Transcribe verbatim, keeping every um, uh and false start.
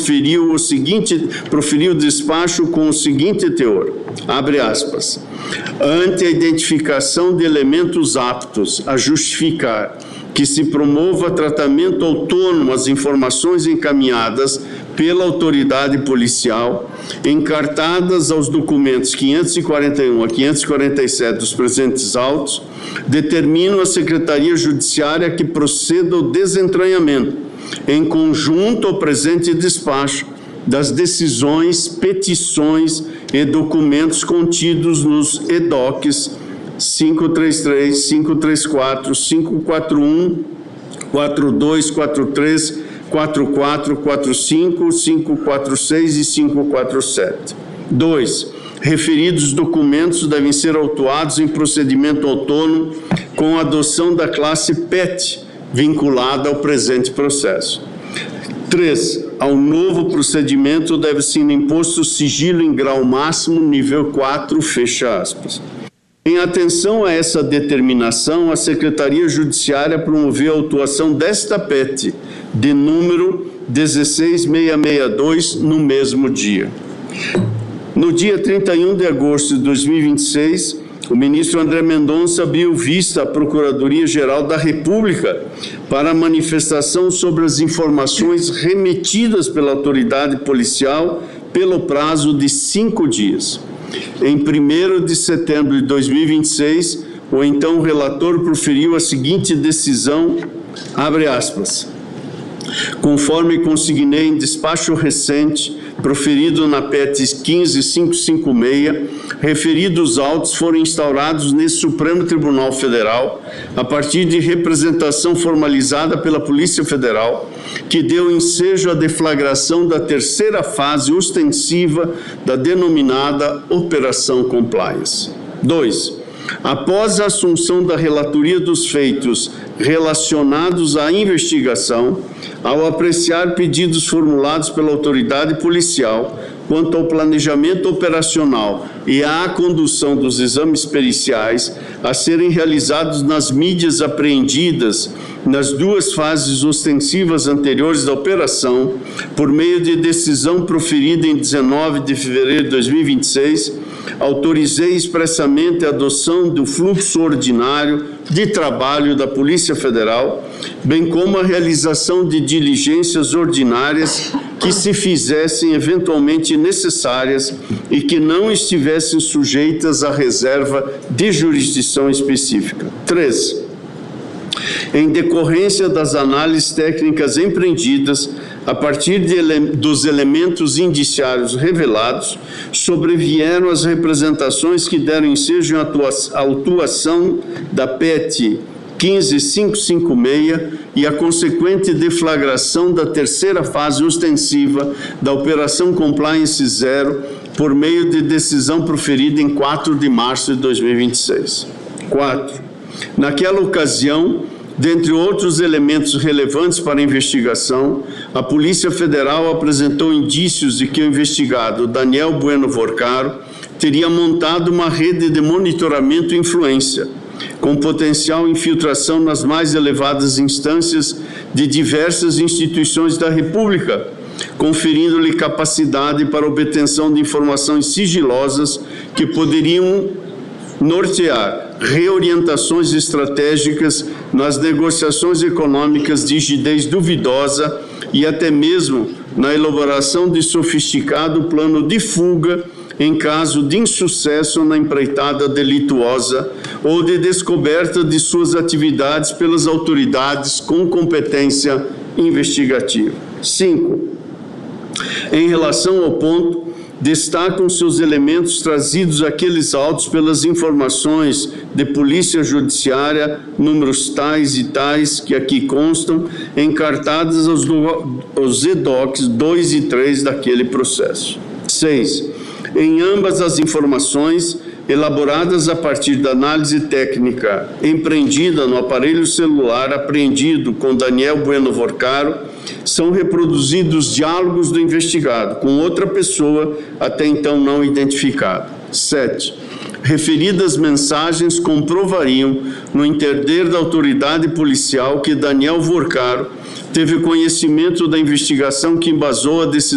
proferiu o seguinte, proferiu o despacho com o seguinte teor, abre aspas, ante a identificação de elementos aptos a justificar que se promova tratamento autônomo às informações encaminhadas pela autoridade policial, encartadas aos documentos quinhentos e quarenta e um a quinhentos e quarenta e sete dos presentes autos, determinam a Secretaria Judiciária que proceda ao desentranhamento, em conjunto ao presente despacho, das decisões, petições e documentos contidos nos E D O Cs quinhentos e trinta e três, quinhentos e trinta e quatro, quinhentos e quarenta e um, quarenta e dois, quarenta e três, quarenta e quatro, quarenta e cinco, quinhentos e quarenta e seis e quinhentos e quarenta e sete. dois. Referidos documentos devem ser autuados em procedimento autônomo com a adoção da classe P E T, vinculada ao presente processo. três. Ao novo procedimento deve ser imposto sigilo em grau máximo, nível quatro, fecha aspas. Em atenção a essa determinação, a Secretaria Judiciária promoveu a autuação desta P E T, de número dezesseis mil seiscentos e sessenta e dois, no mesmo dia. No dia trinta e um de agosto de dois mil e vinte e seis, o ministro André Mendonça abriu vista à Procuradoria-Geral da República para a manifestação sobre as informações remetidas pela autoridade policial pelo prazo de cinco dias. Em primeiro de setembro de dois mil e vinte e seis, o então relator proferiu a seguinte decisão, abre aspas, conforme consignei em despacho recente, proferido na P E T quinze mil quinhentos e cinquenta e seis, referidos autos foram instaurados nesse Supremo Tribunal Federal, a partir de representação formalizada pela Polícia Federal, que deu ensejo à deflagração da terceira fase ostensiva da denominada Operação Compliance. dois. Após a assunção da relatoria dos feitos relacionados à investigação, ao apreciar pedidos formulados pela autoridade policial quanto ao planejamento operacional e à condução dos exames periciais a serem realizados nas mídias apreendidas nas duas fases ostensivas anteriores da operação, por meio de decisão proferida em dezenove de fevereiro de dois mil e vinte e seis, autorizei expressamente a adoção do fluxo ordinário de trabalho da Polícia Federal, bem como a realização de diligências ordinárias que se fizessem eventualmente necessárias e que não estivessem sujeitas à reserva de jurisdição específica. três. Em decorrência das análises técnicas empreendidas, a partir de ele dos elementos indiciários revelados, sobrevieram as representações que deram ensejo à autuação da P E T quinze mil quinhentos e cinquenta e seis e a consequente deflagração da terceira fase ostensiva da Operação Compliance Zero, por meio de decisão proferida em quatro de março de dois mil e vinte e seis. quatro. Naquela ocasião, dentre outros elementos relevantes para a investigação, a Polícia Federal apresentou indícios de que o investigado Daniel Bueno Vorcaro teria montado uma rede de monitoramento e influência, com potencial infiltração nas mais elevadas instâncias de diversas instituições da República, conferindo-lhe capacidade para obtenção de informações sigilosas que poderiam nortear reorientações estratégicas nas negociações econômicas de rigidez duvidosa e até mesmo na elaboração de sofisticado plano de fuga em caso de insucesso na empreitada delituosa ou de descoberta de suas atividades pelas autoridades com competência investigativa. cinco. Em relação ao ponto, destacam seus elementos trazidos àqueles autos pelas informações de Polícia Judiciária, números tais e tais que aqui constam, encartadas aos, aos E D O Cs dois e três daquele processo. seis. Em ambas as informações, elaboradas a partir da análise técnica empreendida no aparelho celular apreendido com Daniel Bueno Vorcaro, são reproduzidos diálogos do investigado com outra pessoa até então não identificada. sete. Referidas mensagens comprovariam, no entender da autoridade policial, que Daniel Vorcaro teve conhecimento da investigação que embasou a decisão